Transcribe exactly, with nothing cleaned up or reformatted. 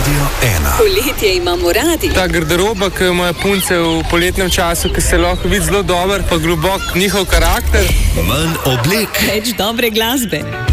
Radio ena. Poletje imamo radi. Ta garderoba, ki ima punce v poletnem času, ki se lahko vidi zelo dober, pa globok njihov karakter. Manj oblek. Več dobre glasbe.